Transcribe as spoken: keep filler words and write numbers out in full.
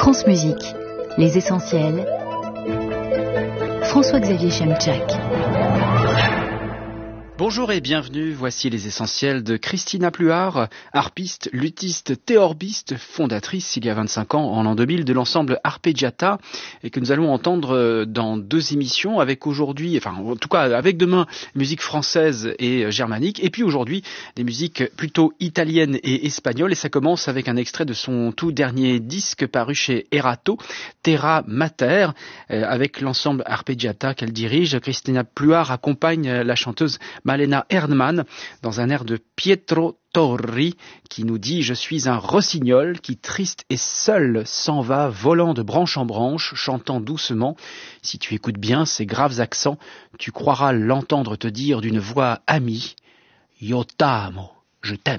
France Musique, les essentiels. François-Xavier Chemchak. Bonjour et bienvenue, voici les essentiels de Christina Pluhar, harpiste, luthiste, théorbiste, fondatrice il y a vingt-cinq ans, en l'an deux mille, de l'ensemble Arpeggiata, et que nous allons entendre dans deux émissions, avec aujourd'hui, enfin en tout cas avec demain, musique française et germanique, et puis aujourd'hui des musiques plutôt italiennes et espagnoles, et ça commence avec un extrait de son tout dernier disque paru chez Erato, Terra Mater, avec l'ensemble Arpeggiata qu'elle dirige. Christina Pluhar accompagne la chanteuse Malena Erdmann dans un air de Pietro Torri qui nous dit « Je suis un rossignol qui, triste et seul, s'en va, volant de branche en branche, chantant doucement. Si tu écoutes bien ces graves accents, tu croiras l'entendre te dire d'une voix amie « Io t'amo, je t'aime ».